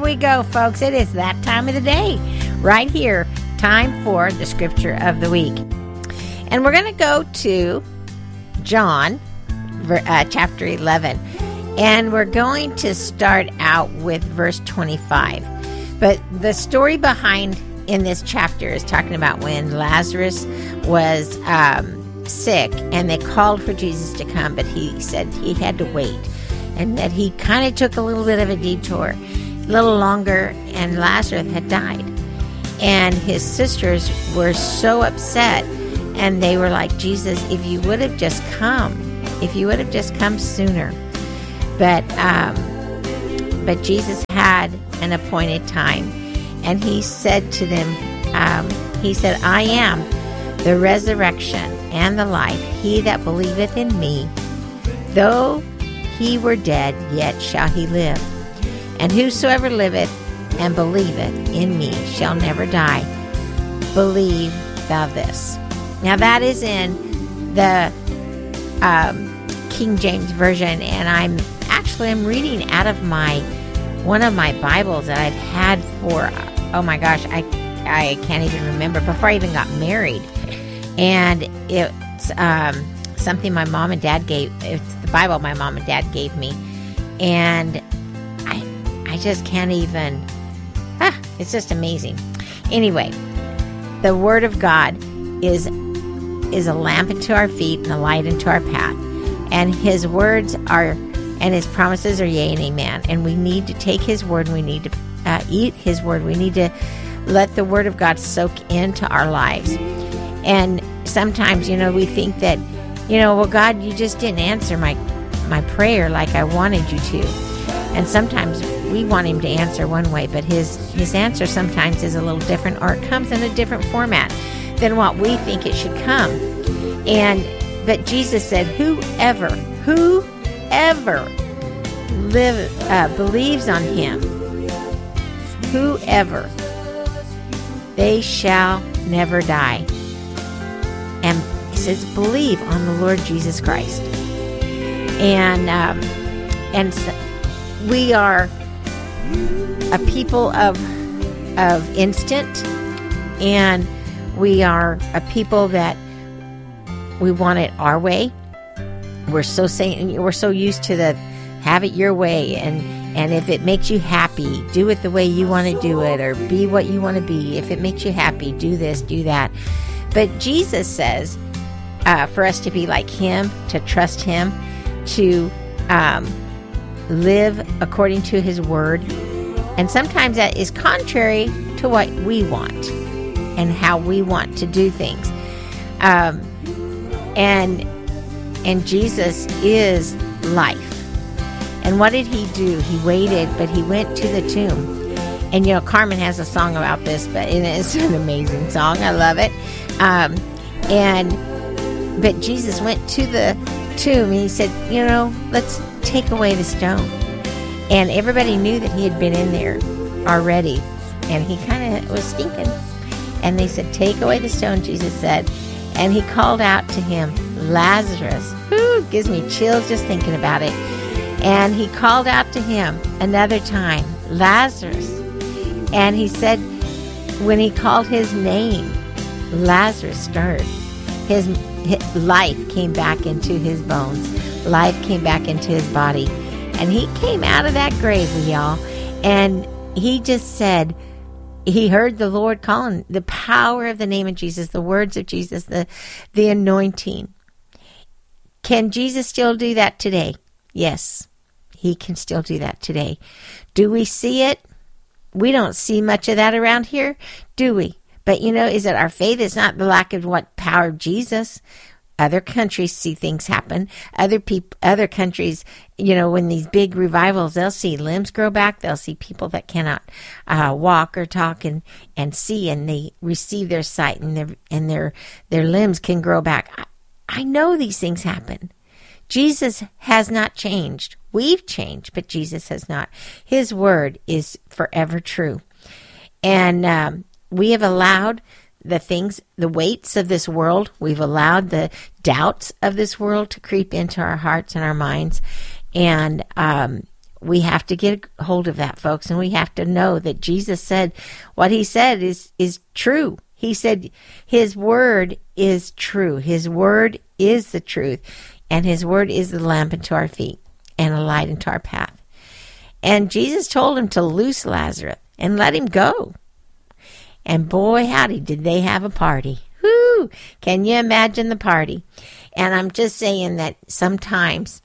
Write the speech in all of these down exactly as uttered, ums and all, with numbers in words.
we go, folks. It is that time of the day. Right here, time for the scripture of the week. And we're going to go to John uh, chapter eleven. And we're going to start out with verse twenty-five. But the story behind in this chapter is talking about when Lazarus was um, sick and they called for Jesus to come, but he said he had to wait. And that he kind of took a little bit of a detour, a little longer, and Lazarus had died. And his sisters were so upset, and they were like, Jesus, if you would have just come, if you would have just come sooner. But um, but Jesus had an appointed time, and he said to them, um, he said, I am the resurrection and the life. He that believeth in me, though he were dead, yet shall he live. And whosoever liveth and believeth in me shall never die. Believe thou this. Now that is in the um, King James Version, and I'm actually I'm reading out of my one of my Bibles that I've had for oh my gosh I I can't even remember, before I even got married, and it's um, something my mom and dad gave. It's the Bible my mom and dad gave me, and I I just can't even. Ah, it's just amazing. Anyway, the Word of God is is a lamp unto our feet and a light unto our path, and His words are and His promises are yea and amen. And we need to take His word, and we need to uh, eat His word. We need to let the Word of God soak into our lives. And sometimes, you know, we think that, you know, well, God, you just didn't answer my my prayer like I wanted you to. And sometimes we want Him to answer one way, but His His answer sometimes is a little different, or it comes in a different format than what we think it should come. And but Jesus said, whoever, whoever live uh, believes on Him, whoever, they shall never die. And He says, believe on the Lord Jesus Christ. And um, and so we are a people of of instant, and we are a people that we want it our way. We're so saying we're so used to the have it your way, and and if it makes you happy, do it the way you want to do it, or be what you want to be. If it makes you happy, do this, do that. But Jesus says uh, for us to be like Him, to trust Him, to um, live according to His word. And sometimes that is contrary to what we want and how we want to do things. Um, and and Jesus is life. And what did He do? He waited, but He went to the tomb. And, you know, Carmen has a song about this, but it's an amazing song. I love it. Um, and but Jesus went to the tomb, and He said, you know, let's take away the stone. And everybody knew that He had been in there already, and He kind of was stinking. And they said, take away the stone, Jesus said. And He called out to him, Lazarus. Whoo, gives me chills just thinking about it. And He called out to him another time, Lazarus. And He said, when He called his name, Lazarus stirred. His, his life came back into his bones. Life came back into his body. And he came out of that grave, y'all. And he just said, he heard the Lord calling, the power of the name of Jesus, the words of Jesus, the, the anointing. Can Jesus still do that today? Yes, He can still do that today. Do we see it? We don't see much of that around here, do we? But, you know, is it our faith? It's not the lack of what power of Jesus. Other countries see things happen. Other people, other countries, you know, when these big revivals, they'll see limbs grow back. They'll see people that cannot uh, walk or talk and, and see, and they receive their sight, and their and their their limbs can grow back. I, I know these things happen. Jesus has not changed. We've changed, but Jesus has not. His word is forever true, and um, we have allowed the things, the weights of this world, we've allowed the doubts of this world to creep into our hearts and our minds. And um, we have to get a hold of that, folks, and we have to know that Jesus said what he said is, is true. He said his word is true. His word is the truth, and his word is the lamp unto our feet and a light into our path. And Jesus told him to loose Lazarus and let him go. And boy, howdy, did they have a party. Whoo! Can you imagine the party? And I'm just saying that sometimes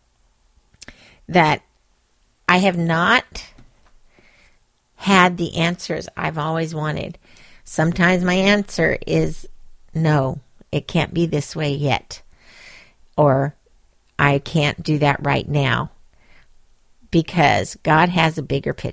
that I have not had the answers I've always wanted. Sometimes my answer is no, it can't be this way yet. Or I can't do that right now. Because God has a bigger picture.